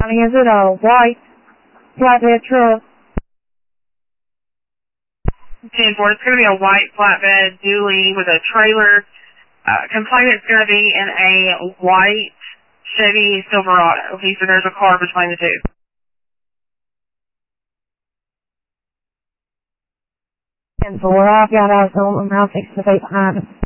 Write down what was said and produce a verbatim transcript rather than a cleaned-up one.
Is it a white flatbed truck? ten four, it's going to be a white flatbed dually with a trailer. Uh, complainant's going to be in a white Chevy Silverado. He said there's a car between the two. ten four, I've got our zone and I'll fix the date behind us.